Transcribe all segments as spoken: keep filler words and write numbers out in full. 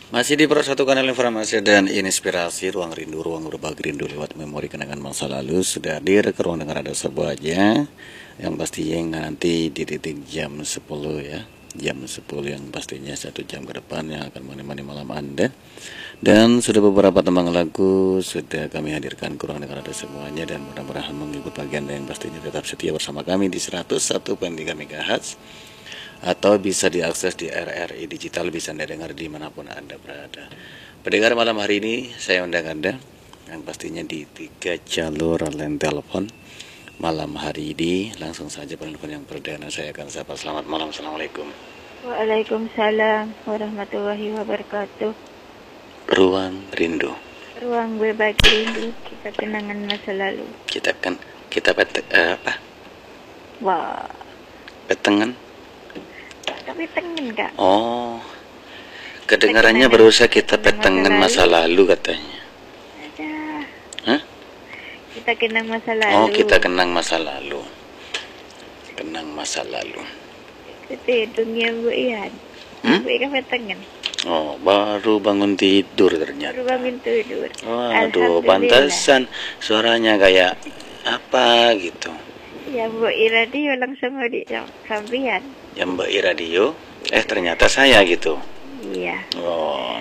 Masih di Satu Kanal Informasi dan Inspirasi, Ruang Rindu, Ruang Berbagi Rindu lewat memori kenangan masa lalu. Sudah hadir ke ruang dengar ada sebuahnya, yang pastinya nanti di titik jam sepuluh ya. Jam sepuluh yang pastinya satu jam ke depan yang akan menemani malam Anda. Dan sudah beberapa tembang lagu sudah kami hadirkan ke ruang dengar ada semuanya. Dan mudah-mudahan menghibur bagi Anda yang pastinya tetap setia bersama kami di seratus satu koma tiga megahertz. Atau bisa diakses di R R I Digital, bisa Anda dengar dimanapun Anda berada. Pendengar, malam hari ini saya undang Anda yang pastinya di tiga jalur line telepon. Malam hari ini langsung saja penelpon yang perdana saya akan sapa. Selamat malam, Assalamualaikum. Waalaikumsalam warahmatullahi wabarakatuh. Ruang Rindu, Ruang berbagi rindu, kita kenangan masa lalu. Kita kan kita pet, eh, apa? Wah, Petengan. tapi tengen kak. Oh, kedengarannya berusaha kita petengan masa lalu katanya. Ada. Hah? Kita kenang masa lalu. Oh, kita kenang masa lalu. Kenang masa lalu. Kita dunia Bu Ian. Hmm? Bu Ian petengan. Oh, baru bangun tidur ternyata. Baru bangun tidur. Waduh, pantesan suaranya kayak apa gitu. Ya Bu I radio langsung di sampian. Yang Mbak I radio, eh ternyata saya gitu. Iya. Oh.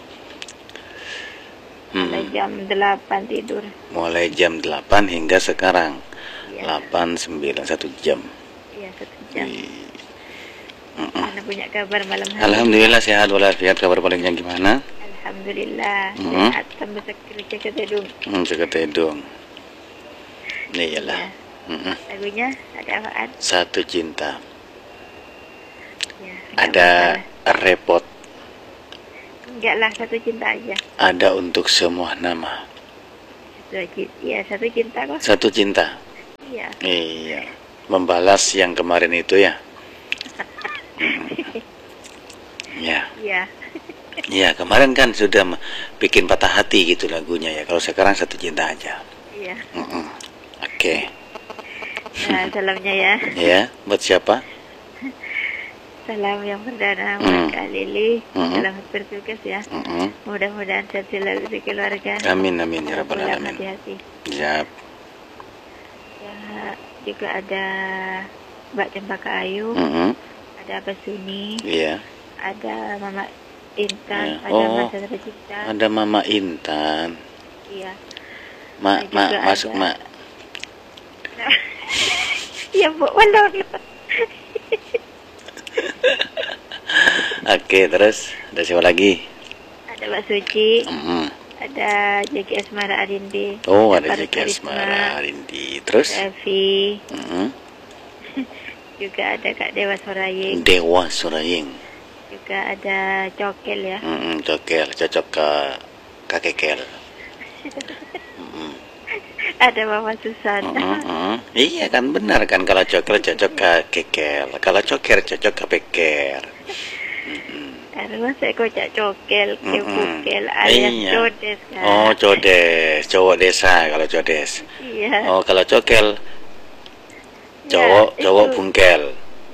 Mulai Hmm. jam delapan tidur. Mulai jam delapan hingga sekarang. Iya. delapan, sembilan, satu jam. Iya, satu jam. Wih. Mana punya kabar malam hari? Alhamdulillah sehat walafiat. Kabar palingnya gimana? Alhamdulillah. Hmm. Sehat tambah kerja ke Tedung. Hmm, jaga tedung. Iyalah. Ya. Mm-mm. Lagunya ada apaan? Satu cinta. Ya, Ada repot. Enggak lah, satu cinta aja. Ada untuk semua nama. Satu cinta. Ya, satu cinta kok. Satu cinta. Iya. Iya. Membalas yang kemarin itu ya. Mm. Ya. Iya. Ya, kemarin kan sudah m- bikin patah hati gitu lagunya ya. Kalau sekarang satu cinta aja. Iya. Mm-mm. Oke. Nah, salamnya ya. Ya, buat siapa? Salam yang perdana Mm. buat Kak Lili. Mm. Selamat bertugas ya. Mm-mm. Mudah-mudahan sehat selalu di keluarga. Amin amin ya rabbal Pulang alamin. hati-hati. Ya. Ya, juga ada Mbak Cempaka Ayu, Mm-mm. ada Abah Suni, Iya. ada Mama Intan, Ya. ada Oh. Mas Sandra Cinta. Ada Mama Intan. Iya. Mak, Ada mak, juga masuk ada. mak. Iya, Bu. Walau. Oke, terus ada siapa lagi? Ada Mbak Suci, Mm-mm. ada Jeki Asmara Arindi. Oh, ada Farid Jeki Karisma, Asmara Rindi. Terus? ada Evi, Mm-mm. juga ada Kak Dewa Soraying, Dewa Suraying. juga ada Cokel ya. Mm-mm, cokel, cocok ke kakekel. Mm-mm. Ada Mama Susana. Mm-mm. Iya kan benar kan, kalau cokel cocok ke kekel, kalau coker cocok ke peker. Karena saya kocak Cokel, Mm-mm. Kebukel, alias Iya. Codes kan. Oh, codes, cowok desa kalau codes. Iya. Oh, kalau cokel cowok, Ya, cowok itu. bungkel.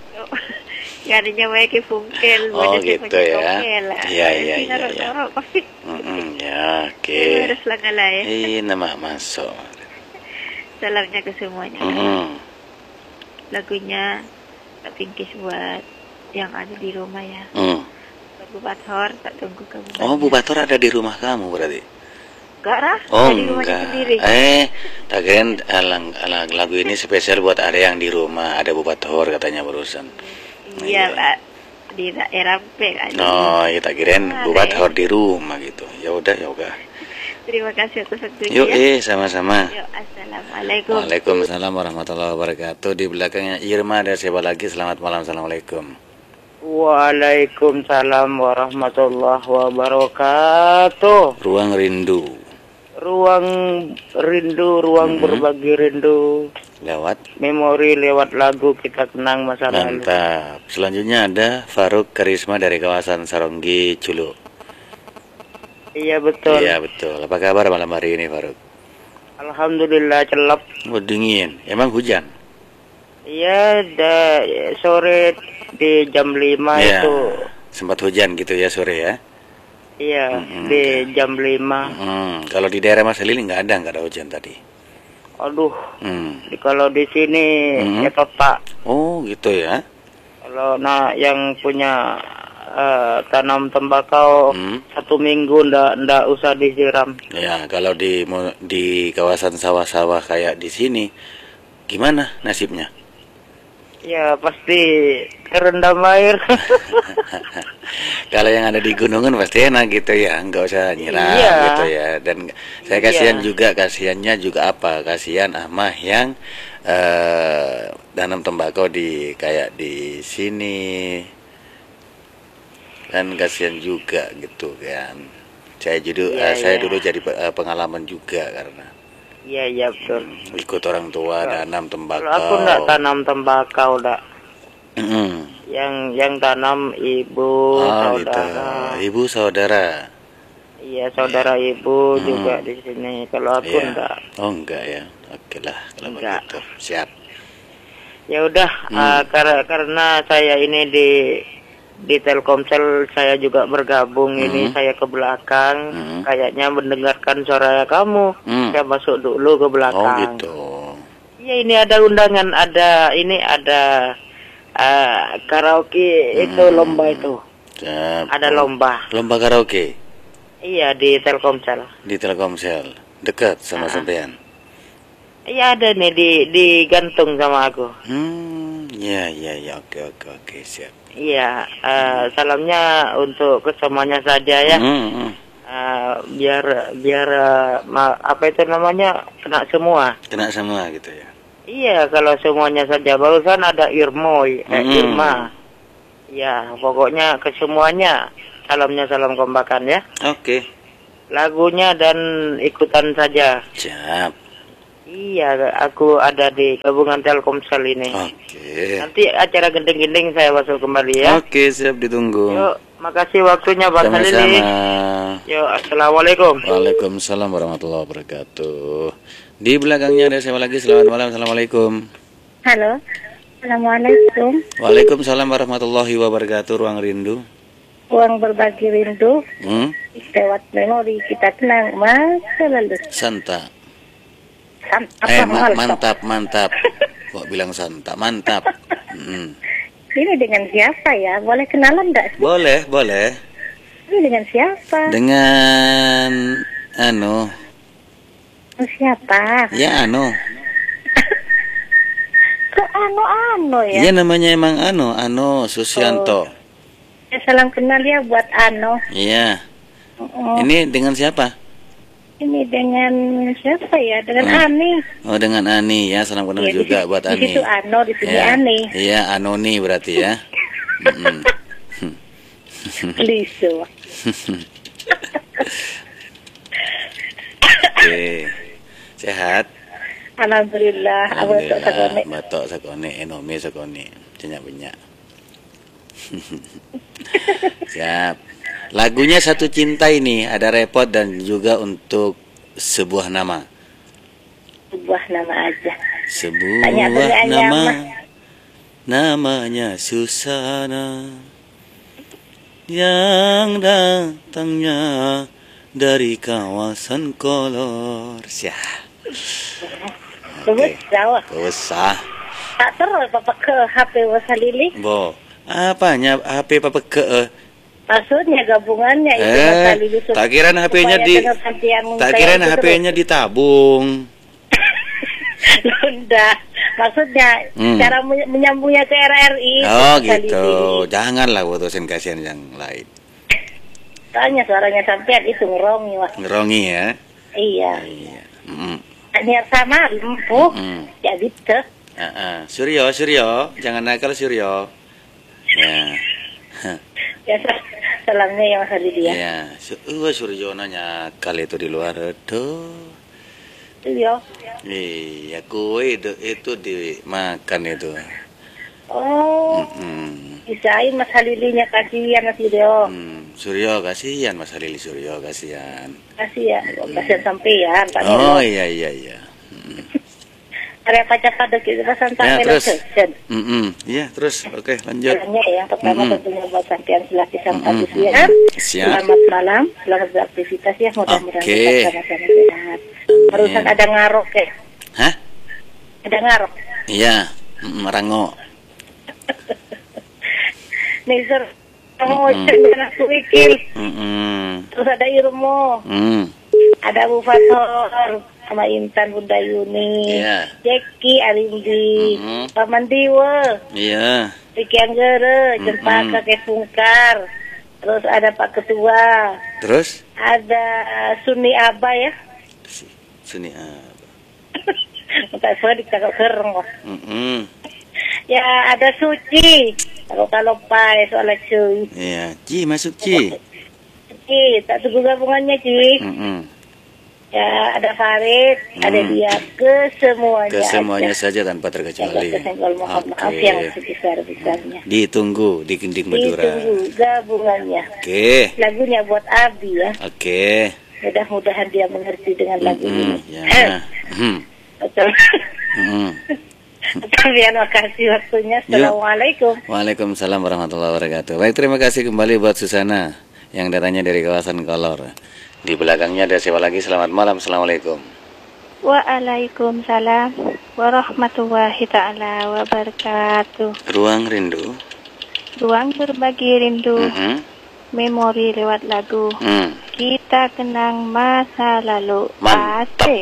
Gak ada nyawa ke Bungkel. Oh, Wadah saya gitu pakai ya. Cokel lah. Iya, iya, Ini iya, iya. narok-narok kopi. Mm-mm, ya, oke. Harus langkah lah ya. Ih, nama masuk. Salamnya ke semuanya. Mm-mm. Lagunya Kak Pinkies buat yang ada di rumah ya. Mm. Bu Bathor, tak tunggu kamu. Oh, Bu Bator ada di rumah kamu berarti? Enggak lah, Oh, di rumahnya enggak. sendiri. Eh, tak kirain alang, alang, lagu ini spesial buat ada yang di rumah. Ada Bu Bator katanya barusan. Iya, Pak. Di daerah P kan. Oh, ya tak kirain Bu Bator di rumah gitu. Ya udah, ya udah. Terima kasih atas waktunya. Yuk, ya. eh, sama-sama. Yuk, assalamualaikum. Waalaikumsalam warahmatullahi wabarakatuh. Di belakangnya Irma ada siapa lagi? Selamat malam, assalamualaikum. Waalaikumsalam warahmatullahi wabarakatuh. Ruang Rindu Ruang rindu, ruang Mhm. berbagi rindu. lewat. Memori lewat lagu kita kenang masa lalu. Mantap. Selanjutnya ada Faruk Karisma dari kawasan Saronggi, Culu. Iya betul. Iya betul. Apa kabar malam hari ini, Faruk? Alhamdulillah celap. Oh, dingin. Emang hujan? Iya, da, sore di jam lima Iya. itu. Sempat hujan gitu ya sore ya. Iya, Mm-mm. di jam lima. Hmm, kalau di daerah Mas Halil nggak ada, nggak ada hujan tadi. Aduh, Hmm. di- kalau di sini Mm-mm. ya total. Oh gitu ya. Kalau nah yang punya eh, tanam tembakau Hmm. satu minggu ndak ndak usah disiram. Ya kalau di mu- di kawasan sawah-sawah kayak di sini, gimana nasibnya? Ya pasti terendam air. Kalau yang ada di gunungan pasti enak gitu ya, nggak usah nyiram Iya. gitu ya. Dan saya Iya. kasihan juga, kasihannya juga apa? Kasihan Ahmah yang eh tanam tembakau di kayak di sini, kan kasihan juga gitu kan. Saya dulu, Iya, eh, saya iya. dulu jadi pe- eh, pengalaman juga karena Iya iya betul. ikut orang tua tanam tembakau. Kalau aku ndak tanam tembakau ndak. Mm-mm. Yang yang tanam ibu, Oh gitu, saudara. ibu saudara. Iya saudara ibu Hmm. juga di sini. Kalau aku Iya. ndak. Oh enggak ya. Oke lah kalau Enggak. begitu. Siap. Ya udah, Hmm. eh, karena karena saya ini di di Telkomsel saya juga bergabung ini Hmm. saya ke belakang Hmm. kayaknya mendengarkan suara kamu. Hmm. Saya masuk dulu ke Oh belakang. gitu. Iya ini ada undangan, ada ini ada eh, karaoke itu Hmm. lomba itu. Siap. Ada lomba. Lomba karaoke Iya di Telkomsel. di Telkomsel. Dekat sama Ah. sampean. Iya ada nih di digantung sama aku. Hmm, ya ya ya oke oke oke siap. Iya, eh, salamnya untuk kesemuanya saja ya. Hmm, hmm. Eh, biar biar eh, ma- apa itu namanya kena semua. Kena semua gitu ya. Iya kalau semuanya saja. Barusan ada Irmoy, eh, Hmm. Irma. Ya pokoknya ke semuanya. Salamnya salam kombakan ya. Oke. Lagunya dan ikutan saja. Siap. Iya aku ada di gabungan Telkomsel ini. Oke. Nanti acara gending-gending saya masuk kembali ya. Oke siap ditunggu. Yuk, makasih waktunya Bang Halili. Sama-sama. Yuk, assalamualaikum. Waalaikumsalam warahmatullahi wabarakatuh. Di belakangnya ada siapa lagi? Selamat malam. Assalamualaikum. Halo. Assalamualaikum. Waalaikumsalam warahmatullahi wabarakatuh. Ruang rindu. Uang berbagi rindu Hmm? lewat memori kita tenang masa lalu. Santa. Sam, apa Eh ma- hal, Sob? mantap mantap. Kok bilang santa? Mantap. Hmm. Ini dengan siapa ya? Boleh kenalan enggak? Boleh boleh. Ini dengan siapa? Dengan anu. Siapa? Ya anu. Ke anu-anu ya? Iya namanya emang anu. Anu Susianto. Ya, salam kenal ya buat Ano. Iya. Oh, Ini dengan siapa? ini dengan siapa ya? Dengan Hmm. Ani. Oh dengan Ani ya. Salam kenal Ya, di juga situ- buat di Ani. situ Ano, di sini Ya. Ani. Iya Anoni berarti ya. Mm-mm. Lisu. Oke. Sehat. Alhamdulillah. Abang tak sakone. Alhamdulillah. Batok sakone, enomi sakone. Banyak-banyak. Siap. Lagunya Satu Cinta ini ada repot dan juga untuk sebuah nama. Sebuah nama aja. Sebuah Tanya penyanyi nama. apa? Namanya Susana. Yang datangnya dari kawasan Kolor. Syah. Terus jawab. Usah. Tak terus papa ke H P Wasalili. Bo. Apanya H P papa ke eh? Maksudnya gabungannya itu Eh, Wasalili. tak kirain H P-nya di tak kirain H P-nya ditabung. Enggak. Maksudnya Hmm. cara menye- menyambungnya ke R R I. Oh Wasalili. gitu. Janganlah putusin kasihan yang lain. Soalnya suaranya sampean itu ngerongi wah. Ngerongi ya. Iya. Iya. Mm. Niat sama empuh. Mm. Jadi tuh. Uh-uh. Suryo, Suryo, jangan nakal Suryo. Ya. Ya salamnya ya Wasalili ya. Ya, Su- uh, Suryo nanya kali itu di luar tuh. Iya. Iya, kue itu, itu dimakan itu. Oh, Mm. bisain Mas Halilinya kasihan Mas Video. Hmm, Suryo kasihan Mas Halili Suryo kasihan. Kasih ya, kasihan sampean Pak Oh Nino. iya iya iya. area pacar pada kita pesan Ya, sampai terus. location. Mm-mm. Iya, terus. Oke, lanjut. Jalannya ya, yang pertama Mm-mm. tentunya buat Santian Silaki sama Mm-mm. Agus ya. Siap. Selamat malam, selamat beraktivitas ya, mudah-mudahan Oke. kita sama-sama sehat. Barusan ada ngarok ya, Hah? ada ngarok. Iya. Mm-mm, Rango. Nih ser, kamu Mm-mm. cek anak wikil, Mm-mm. terus ada Irmo, Mm. ada Bu Fator, sama Intan Bunda Yuni, Iya. Jeki Arimdi, Mm-mm. Paman Diwa, Iya. Riki Anggere, Jempa Mm-mm. Kakek Sungkar, terus ada Pak Ketua, Terus? ada Suni Aba ya, Sini. ah. minta saya dicakap kereng wah. Mm-mm. Ya ada Suci, kalau kalau pai soal cuy, Iya. Ci, masuk Ci. Ci, tak tunggu gabungannya Ci. Mm-mm. Ya ada Farid, ada Hmm. dia ke semuanya. Ke semuanya aja. saja tanpa terkecuali. Ya, kesenggol mohon maaf Oke. yang sebesar-besarnya. Ditunggu di Genting Madura. Ditunggu gabungannya. Oke. Lagunya buat Abi ya. Oke. Mudah-mudahan dia mengerti dengan lagu Mm-mm. ini. Ya. Hmm. Betul. Mm-mm. Terima kasih waktunya. Assalamualaikum. Waalaikumsalam warahmatullahi wabarakatuh. Baik, terima kasih kembali buat Susana yang datanya dari kawasan Kolor. Di belakangnya ada siapa lagi? Selamat malam. Assalamualaikum. Waalaikumsalam warahmatullahi ta'ala wabarakatuh. Ruang Rindu. Ruang berbagi rindu, Mhm. memori lewat lagu. Hmm. Kita kenang masa lalu. Mantap. Asik.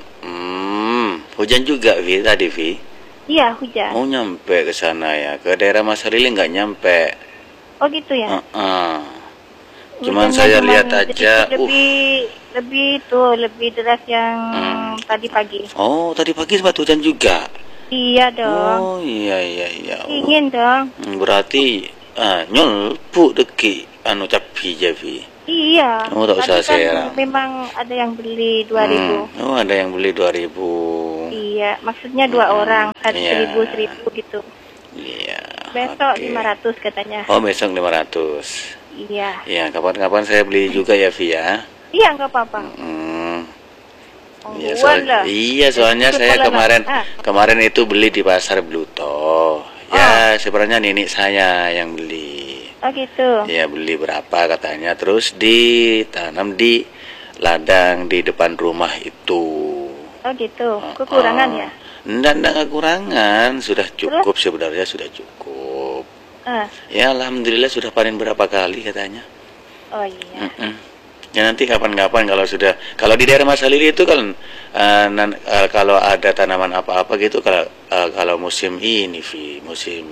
Hmm. Hujan juga, Vi, tadi, Vi. Iya, hujan. Mau nyampe ke sana ya. Ke daerah Mas Lili nggak nyampe. Oh gitu ya. Heeh. Cuman Hujannya saya cuman lihat aja, sedikit uh. lebih lebih tuh lebih deras yang Hmm. tadi pagi. Oh, tadi pagi sempat hujan juga. Iya dong. Oh, iya iya iya. Oh. Ingin dong. Hmm, Berarti ah, nyol pu deki anu capi javi. Iya. Oh, tak usah Tadi kan serang. memang ada yang beli dua ribu. Hmm. Oh, ada yang beli dua ribu. Iya, maksudnya dua Hmm. orang, satu Iya. seribu seribu gitu. Iya. Besok oke. lima ratus katanya. Oh, besok lima ratus. Iya. Iya, kapan-kapan saya beli juga ya, Vi ya. Iya nggak apa-apa. Hmm. Iya, Tungguan soal- lah. iya, soalnya Itu saya kalau kemarin nggak- ah. kemarin itu beli di pasar Bluto. Ya, sebenarnya nenek saya yang beli. Oh gitu. Ya, beli berapa katanya, terus ditanam di ladang di depan rumah itu. Oh gitu. Kekurangan ya. Enggak, enggak kekurangan, sudah cukup sebenarnya, sudah cukup. Ah. Ya, alhamdulillah sudah panen berapa kali katanya. Oh iya. Mm-mm. Ya nanti kapan-kapan kalau sudah, kalau di daerah Mas Halili itu kan uh, nan- uh, kalau ada tanaman apa-apa gitu, kalau uh, kalau musim ini, Vi, musim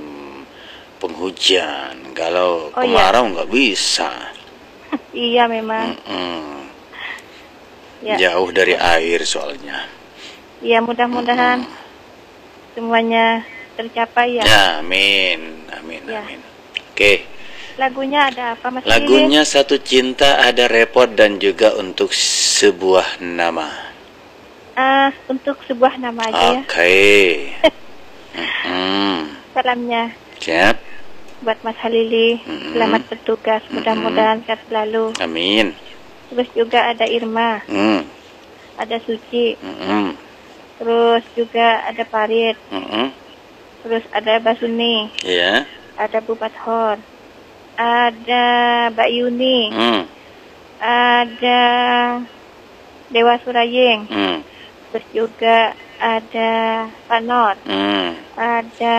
penghujan, kalau Oh, kemarau nggak bisa. Iya memang. Mm-mm. Ya. Jauh dari air soalnya. Iya mudah-mudahan semuanya tercapai ya. Ya, amin, amin, Ya. amin. Oke. Lagunya ada apa Mas Lili? Lagunya Satu Cinta, Ada Repot, dan juga Untuk Sebuah Nama. Ah, untuk sebuah nama aja ya. Oke. Mm-mm. Salamnya Siap. buat Mas Halili. Mm-mm. Selamat bertugas. Mudah-mudahan sehat selalu. Amin. Terus juga ada Irma, Mm. ada Suci, Mm-mm. terus juga ada Farid, Mm-mm. terus ada Basuni, Ya. ada Bu Fathor, ada Mbak Yuni, Mm. ada Dewa Surayeng, Mm. terus juga ada Pak Not, Mm. ada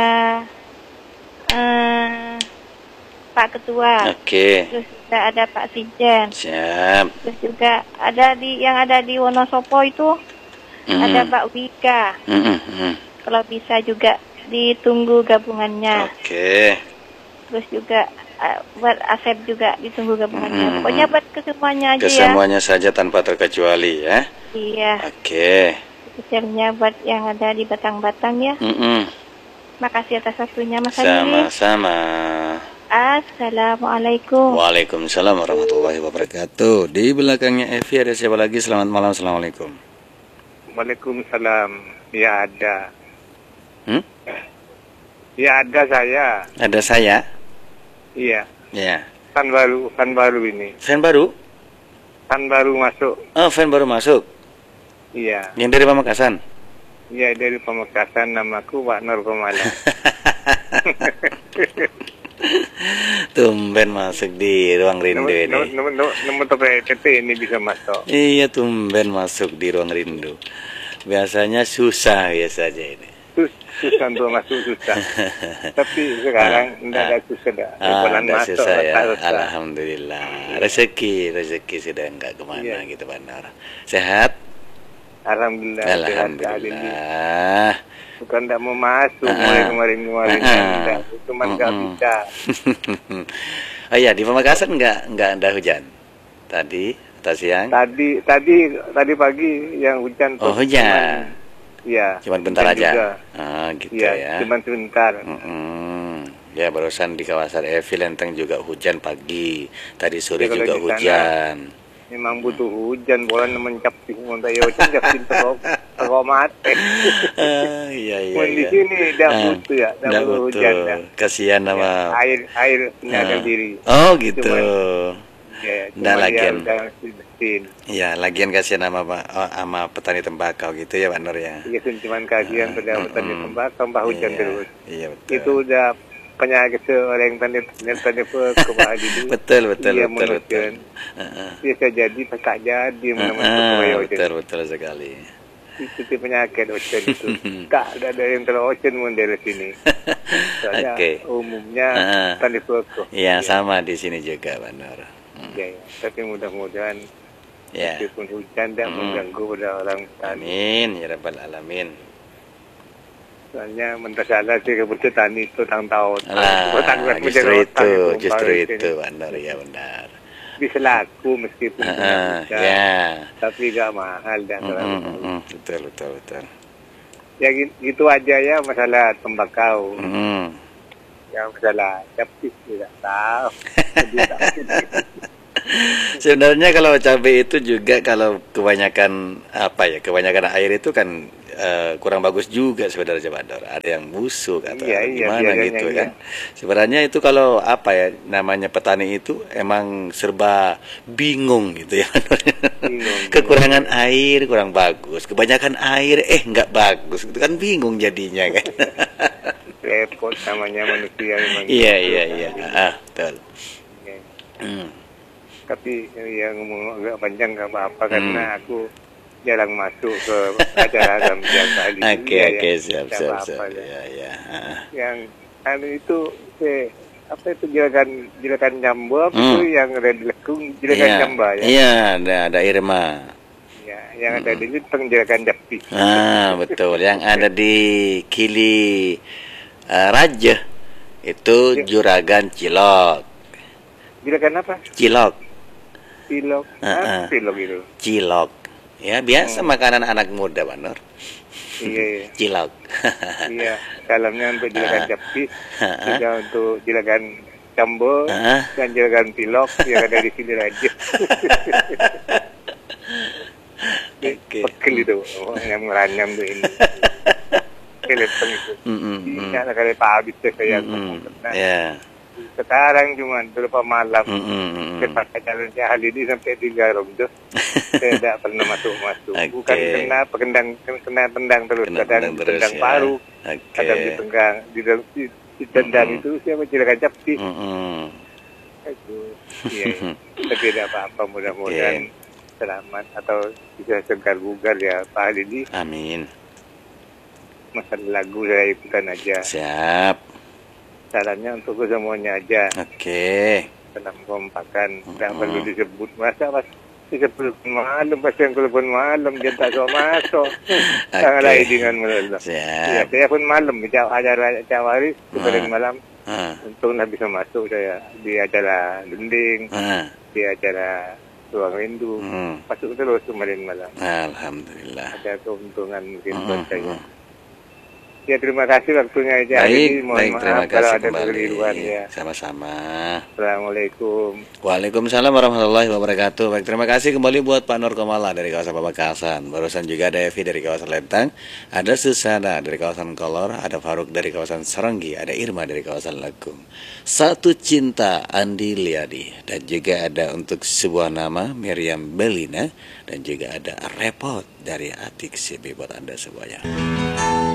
eh, Pak Ketua, Oke. terus juga ada Pak Sijen, Siap. terus juga ada di yang ada di Wonosobo itu Mm. ada Pak Wika. Mm-mm. Mm. Kalau bisa juga ditunggu gabungannya. Oke. Terus juga uh, buat Asep juga ditunggu gabungannya. Mm-mm. Pokoknya buat kesemuanya aja ya. Kesemuanya saja tanpa terkecuali ya. Iya. Oke. Khususnya buat yang ada di Batang-Batang ya. Mm-mm. Makasih atas waktunya Mas Halili. Sama-sama. Assalamualaikum. Waalaikumsalam warahmatullahi wabarakatuh. Di belakangnya Evi ada siapa lagi? Selamat malam. Assalamualaikum. Waalaikumsalam. Ya ada. Hmm? Ya ada saya. Ada saya. Iya. Ya. Fan baru, fan baru ini. Fan baru? Fan baru masuk. Oh, fan baru masuk. Iya. Yang dari Pamekasan. Ya, dari Pamekasan, namaku Pak Nur Komala. Tumben masuk di ruang rindu Nomor, ini. nomor, nomor, nomor, nomor topik T T ini bisa masuk. Iya, tumben masuk di ruang rindu. Biasanya susah biasa aja ini. Sus, susah untuk masuk susah. Tapi sekarang tidak ada susah dah. Ah, Bulan enggak masuk susah ya. rata-rata. Alhamdulillah. Rezeki, rezeki sudah enggak kemana Iya. gitu, Pak Nur. Sehat? Alhamdulillah. sehat kali ini. Alhamdulillah. Bukan tidak mau masuk Ah. mulai kemarin-kemarin. Ah. Tidak, cuma nggak Mm-mm. bisa. Oh iya, di Pamekasan enggak enggak ada hujan. Tadi atau siang? Tadi, tadi, tadi pagi yang hujan. Oh, tuh hujan. cuman- Iya. Cuman bentar hujan aja. juga. Ah, gitu Iya, ya. cuman sebentar. Mm-mm. Ya, barusan di kawasan Evi Lenteng juga hujan pagi. Tadi sore Ya, kalau juga di sana, hujan. Memang butuh hujan, bola mencapti untuk ya hujan jadi terlalu terlalu mati. Ah, iya iya. Cuman di iya. sini tidak Ah, butuh ya, tidak nggak butuh butuh. hujan. Ya. Kasihan Ya, sama. air air menjaga Ah. diri. Oh gitu. Cuman- Ya, Nggak cuma lagian. dia udah mesin. Ya, lagian kasihan sama Pak- oh, sama petani tembakau gitu ya, Pak Nur ya. Iya, cuman kajian pada Mm-mm. petani tembakau, tambah hujan Iya, terus. Iya betul. Itu udah penyakit seorang tani tani kebah dulu. Betul betul Iya, betul betul. menurutkan. Heeh. Bisa jadi, tak jadi menemukan Heeh, kebaya betul hujan. betul sekali. Itu tipe penyakit hujan itu. Tak ada yang terlalu hujan pun dari sini. Soalnya Oke. umumnya Ah. tani pokok. Iya, sama di sini juga, Pak Nur. Hmm. Ya, ya. Tapi mudah-mudahan Ya. meskipun hujan tidak Hmm. mengganggu pada orang tani. Amin ya rabbal alamin. Soalnya mentah salah sih kebetulan tani itu tang tahu. Lah, justru itu, justru itu, Pak Nur ya benar. Bisa laku meskipun Heeh, tidak hujan. ya. Tapi gak mahal dan Mm, terlalu mm, mahal. mm, betul betul betul. Ya gi- gitu aja ya masalah tembakau. Mm. Yang masalah capis tidak tahu. Jadi tak Sebenarnya kalau cabai itu juga kalau kebanyakan apa ya, kebanyakan air itu kan eh, kurang bagus juga sebenarnya, Pak Nur. Ada yang busuk atau Iya, iya, gimana biasanya gitu iya. kan. Sebenarnya itu kalau apa ya namanya petani itu emang serba bingung gitu ya. Bingung. Kekurangan air kurang bagus, kebanyakan air eh nggak bagus, itu kan bingung jadinya kan. repot namanya manusia memang. Iya iya iya, ah betul. Ya. Hmm. Tapi yang ngomong agak panjang nggak apa-apa Hmm. karena aku jarang masuk ke acara Ramadan kali ini. Oke ya, oke ya. siap Nggak siap apa-apa siap. ya. Ya ya. ah. Yang anu itu eh, apa itu juragan juragan jambu apa Hmm. itu yang ada di lekung juragan Iya, jamba ya. iya ada ada Irma. Ya, yang ada di situ teng juragan Japi. Ah betul, yang ada di Kili eh, Raja itu Ya. Juragan Cilok. Juragan apa? Cilok, Pilok. Ah, Ah, ah. pilok itu. Cilok. Ya biasa Hmm. makanan anak muda, Pak Nur. Iya, iya. Cilok. Iya, dalamnya untuk juragan Ah. Japi, Ah. juga untuk juragan Jambo Ah. dan juragan Pilok yang ada di sini aja. Oke. Pekel itu, oh, yang meranyam tuh ini. Telepon itu. Mm, mm, mm. Ini ada kali Pak Abid tuh saya Mm, ngomong. mm. Nah, Ya. sekarang cuma beberapa malam. Mm, mm, mm. Kepada jalannya hal ini sampai tiga rom tuh. Saya tidak pernah masuk-masuk. Oke. Bukan kena pendang, kena tendang terus. Kena Kadang tendang terus, tendang ya. paru. Oke. Kadang ditendang. Di, di, di tendang Mm-mm. itu siapa juragan Japi. Mm, mm. Aduh, iya, iya. Tapi tidak apa-apa, mudah-mudahan selamat atau bisa segar bugar ya Pak Halidi. Amin. Masalah lagu saya ikutan aja. Siap. Sarannya untuk semuanya aja. Oke. Dalam kompakan, tidak Mm-mm. perlu disebut. Masa pas disebut malam, pas yang telepon malam, dia tak suka masuk. Sangat Oke. lain dengan malam. Ya, Siap. saya pun malam, jauh acara Cawaris, Ah. sebenarnya malam. Ah. Untung lah bisa masuk saya di acara Dending, Ah. di acara Ruang Rindu. Mm. Masuk terus kemarin malam. Alhamdulillah. Ada keuntungan mungkin Mm, buat mm, saya. mm. Ya terima kasih waktunya aja. Baik, Mohon baik, maaf terima kalau kasih ada kembali. kekeliruan ya. Sama-sama. Assalamualaikum. Waalaikumsalam warahmatullahi wabarakatuh. Baik, terima kasih kembali buat Pak Nur Komala dari kawasan Pamekasan. Barusan juga ada Evi dari kawasan Lentang, ada Susana dari kawasan Kolor, ada Faruk dari kawasan Serenggi, ada Irma dari kawasan Lekung. Satu Cinta Andi Liadi, dan juga ada untuk sebuah nama Miriam Belina, dan juga ada Repot dari Atik C B buat Anda semuanya.